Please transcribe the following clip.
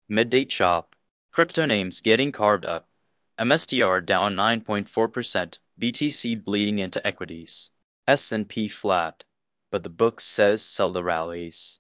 Mid-date chop. Crypto names getting carved up. MSTR down 9.4%, BTC bleeding into equities. S&P flat, but the book says sell the rallies.